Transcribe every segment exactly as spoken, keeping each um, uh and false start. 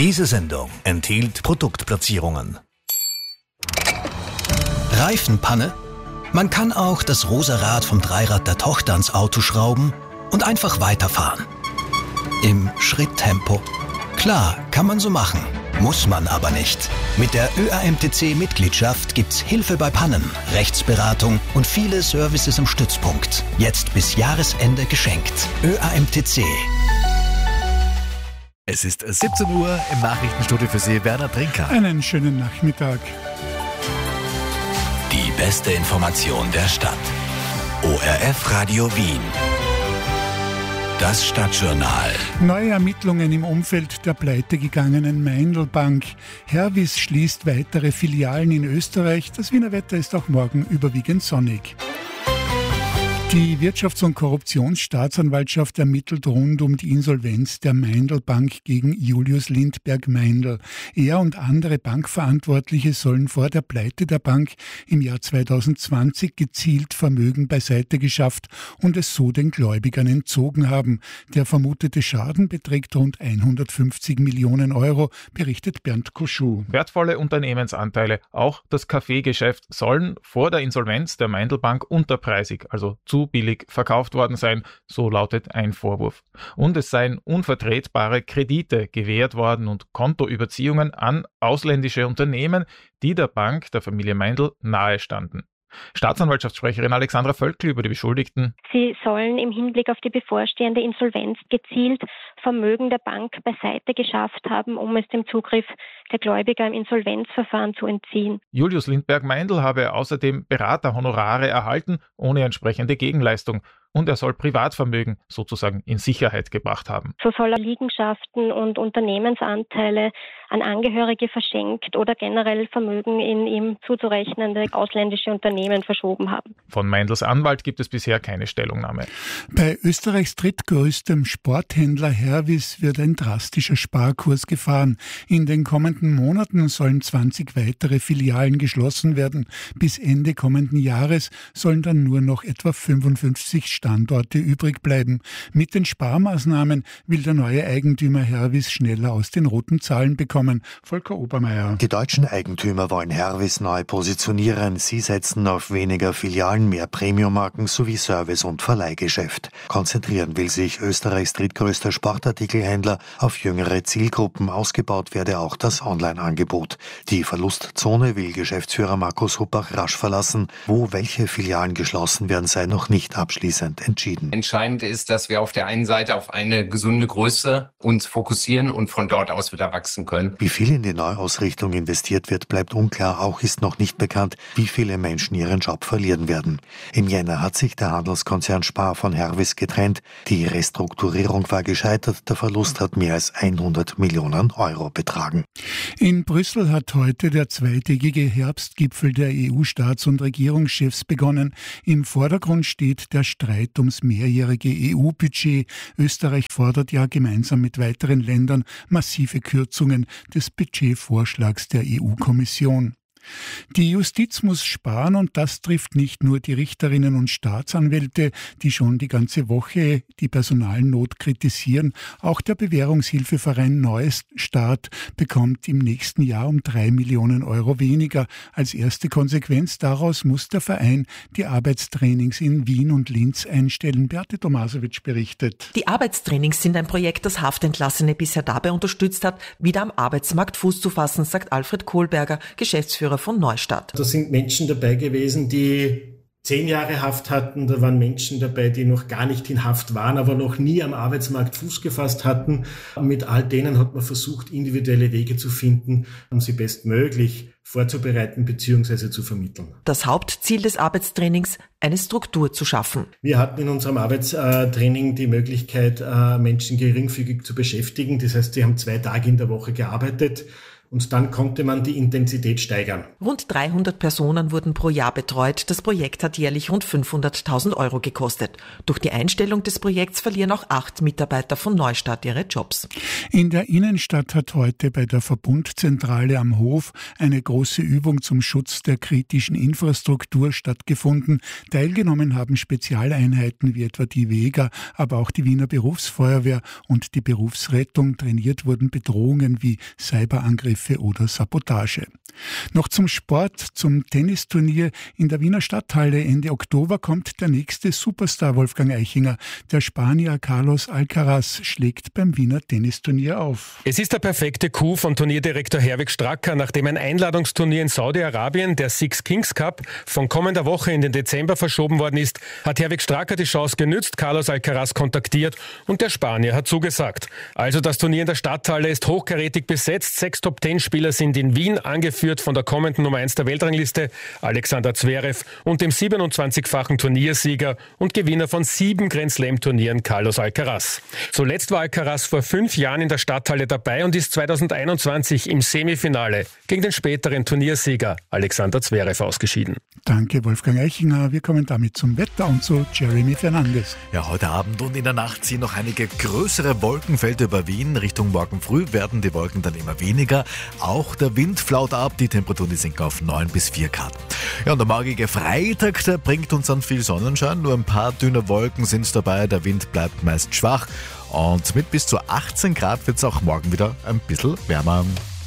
Diese Sendung enthielt Produktplatzierungen. Reifenpanne? Man kann auch das rosa Rad vom Dreirad der Tochter ans Auto schrauben und einfach weiterfahren. Im Schritttempo. Klar, kann man so machen. Muss man aber nicht. Mit der Ö A M T C-Mitgliedschaft gibt's Hilfe bei Pannen, Rechtsberatung und viele Services im Stützpunkt. Jetzt bis Jahresende geschenkt. Ö A M T C. Es ist siebzehn Uhr im Nachrichtenstudio für Sie, Werner Trinker. Einen schönen Nachmittag. Die beste Information der Stadt. O R F Radio Wien. Das Stadtjournal. Neue Ermittlungen im Umfeld der pleitegegangenen Meindl Bank. Hervis schließt weitere Filialen in Österreich. Das Wiener Wetter ist auch morgen überwiegend sonnig. Die Wirtschafts- und Korruptionsstaatsanwaltschaft ermittelt rund um die Insolvenz der Meindl Bank gegen Julius Lindberg Meindl. Er und andere Bankverantwortliche sollen vor der Pleite der Bank im Jahr zweitausendzwanzig gezielt Vermögen beiseite geschafft und es so den Gläubigern entzogen haben. Der vermutete Schaden beträgt rund hundertfünfzig Millionen Euro, berichtet Bernd Koschuh. Wertvolle Unternehmensanteile, auch das Kaffeegeschäft, sollen vor der Insolvenz der Meindl Bank unterpreisig, also zu billig verkauft worden sein, so lautet ein Vorwurf. Und es seien unvertretbare Kredite gewährt worden und Kontoüberziehungen an ausländische Unternehmen, die der Bank der Familie Meindl nahestanden. Staatsanwaltschaftssprecherin Alexandra Völkl über die Beschuldigten. Sie sollen im Hinblick auf die bevorstehende Insolvenz gezielt Vermögen der Bank beiseite geschafft haben, um es dem Zugriff der Gläubiger im Insolvenzverfahren zu entziehen. Julius Lindberg Meindl habe außerdem Beraterhonorare erhalten, ohne entsprechende Gegenleistung. Und er soll Privatvermögen sozusagen in Sicherheit gebracht haben. So soll er Liegenschaften und Unternehmensanteile an Angehörige verschenkt oder generell Vermögen in ihm zuzurechnende ausländische Unternehmen verschoben haben. Von Meindls Anwalt gibt es bisher keine Stellungnahme. Bei Österreichs drittgrößtem Sporthändler Hervis wird ein drastischer Sparkurs gefahren. In den kommenden Monaten sollen zwanzig weitere Filialen geschlossen werden. Bis Ende kommenden Jahres sollen dann nur noch etwa fünfundfünfzig Standorte übrig bleiben. Mit den Sparmaßnahmen will der neue Eigentümer Hervis schneller aus den roten Zahlen bekommen. Volker Obermeier. Die deutschen Eigentümer wollen Hervis neu positionieren. Sie setzen auf weniger Filialen, mehr Premiummarken sowie Service- und Verleihgeschäft. Konzentrieren will sich Österreichs drittgrößter Sportartikelhändler auf jüngere Zielgruppen. Ausgebaut werde auch das Online-Angebot. Die Verlustzone will Geschäftsführer Markus Huppach rasch verlassen. Wo welche Filialen geschlossen werden, sei noch nicht abschließend entschieden. Entscheidend ist, dass wir auf der einen Seite auf eine gesunde Größe uns fokussieren und von dort aus wieder wachsen können. Wie viel in die Neuausrichtung investiert wird, bleibt unklar. Auch ist noch nicht bekannt, wie viele Menschen ihren Job verlieren werden. Im Jänner hat sich der Handelskonzern Spar von Hervis getrennt. Die Restrukturierung war gescheitert. Der Verlust hat mehr als hundert Millionen Euro betragen. In Brüssel hat heute der zweitägige Herbstgipfel der E U-Staats- und Regierungschefs begonnen. Im Vordergrund steht der Streit ums mehrjährige E U-Budget. Österreich fordert ja gemeinsam mit weiteren Ländern massive Kürzungen des Budgetvorschlags der E U-Kommission. Die Justiz muss sparen und das trifft nicht nur die Richterinnen und Staatsanwälte, die schon die ganze Woche die Personalnot kritisieren. Auch der Bewährungshilfeverein Neues Start bekommt im nächsten Jahr um drei Millionen Euro weniger. Als erste Konsequenz daraus muss der Verein die Arbeitstrainings in Wien und Linz einstellen. Beate Tomasowitsch berichtet. Die Arbeitstrainings sind ein Projekt, das Haftentlassene bisher dabei unterstützt hat, wieder am Arbeitsmarkt Fuß zu fassen, sagt Alfred Kohlberger, Geschäftsführer von Neustadt. Da sind Menschen dabei gewesen, die zehn Jahre Haft hatten. Da waren Menschen dabei, die noch gar nicht in Haft waren, aber noch nie am Arbeitsmarkt Fuß gefasst hatten. Und mit all denen hat man versucht, individuelle Wege zu finden, um sie bestmöglich vorzubereiten bzw. zu vermitteln. Das Hauptziel des Arbeitstrainings, eine Struktur zu schaffen. Wir hatten in unserem Arbeitstraining die Möglichkeit, Menschen geringfügig zu beschäftigen. Das heißt, sie haben zwei Tage in der Woche gearbeitet. und dann konnte man die Intensität steigern. Rund dreihundert Personen wurden pro Jahr betreut. Das Projekt hat jährlich rund fünfhunderttausend Euro gekostet. Durch die Einstellung des Projekts verlieren auch acht Mitarbeiter von Neustadt ihre Jobs. In der Innenstadt hat heute bei der Verbundzentrale am Hof eine große Übung zum Schutz der kritischen Infrastruktur stattgefunden. Teilgenommen haben Spezialeinheiten wie etwa die Vega, aber auch die Wiener Berufsfeuerwehr und die Berufsrettung. Trainiert wurden Bedrohungen wie Cyberangriffe oder Sabotage. Noch zum Sport, zum Tennisturnier in der Wiener Stadthalle. Ende Oktober kommt der nächste Superstar Wolfgang Eichinger. Der Spanier Carlos Alcaraz schlägt beim Wiener Tennisturnier auf. Es ist der perfekte Coup von Turnierdirektor Herwig Stracker, nachdem ein Einladungsturnier in Saudi-Arabien, der Six Kings Cup, von kommender Woche in den Dezember verschoben worden ist, hat Herwig Stracker die Chance genützt, Carlos Alcaraz kontaktiert und der Spanier hat zugesagt. Also das Turnier in der Stadthalle ist hochkarätig besetzt. Sechs Top-Zehn-Spieler sind in Wien, angeführt von der kommenden Nummer eins der Weltrangliste, Alexander Zverev, und dem siebenundzwanzigfachen Turniersieger und Gewinner von sieben Grand-Slam-Turnieren, Carlos Alcaraz. Zuletzt war Alcaraz vor fünf Jahren in der Stadthalle dabei und ist zweitausendeinundzwanzig im Semifinale gegen den späteren Turniersieger Alexander Zverev ausgeschieden. Danke, Wolfgang Eichinger. Wir kommen damit zum Wetter und zu Jeremy Fernandes. Ja, heute Abend und in der Nacht ziehen noch einige größere Wolkenfelder über Wien. Richtung morgen früh werden die Wolken dann immer weniger. Auch der Wind flaut ab, die Temperaturen sinken auf neun bis vier Grad. Ja, und der morgige Freitag, der bringt uns dann viel Sonnenschein. Nur ein paar dünne Wolken sind dabei, der Wind bleibt meist schwach. Und mit bis zu achtzehn Grad wird es auch morgen wieder ein bisschen wärmer.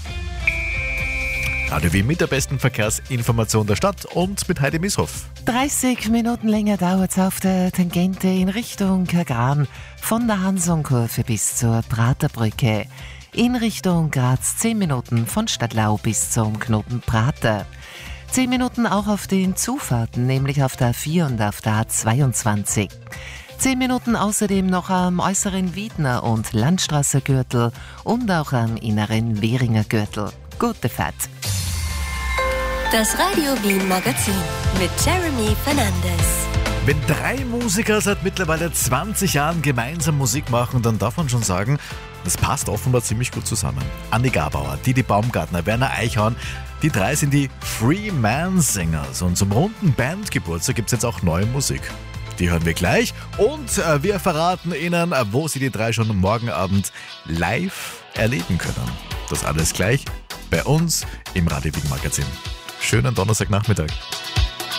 Radio Wien mit der besten Verkehrsinformation der Stadt und mit Heidi Mieshoff. dreißig Minuten länger dauert es auf der Tangente in Richtung Kagan von der Hansonkurve bis zur Praterbrücke. In Richtung Graz zehn Minuten von Stadtlau bis zum Knoten Prater. zehn Minuten auch auf den Zufahrten, nämlich auf der A vier und auf der A zweiundzwanzig. zehn Minuten außerdem noch am äußeren Wiedner- und Landstraße-Gürtel und auch am inneren Währinger Gürtel. Gute Fahrt. Das Radio Wien Magazin mit Jeremy Fernandes. Wenn drei Musiker seit mittlerweile zwanzig Jahren gemeinsam Musik machen, dann darf man schon sagen, das passt offenbar ziemlich gut zusammen. Andi Gabauer, Didi Baumgartner, Werner Eichhorn, die drei sind die Three-Man-Singers. Und zum runden Bandgeburtstag gibt es jetzt auch neue Musik. Die hören wir gleich und äh, wir verraten Ihnen, äh, wo Sie die drei schon morgen Abend live erleben können. Das alles gleich bei uns im Radio Wien Magazin. Schönen Donnerstagnachmittag.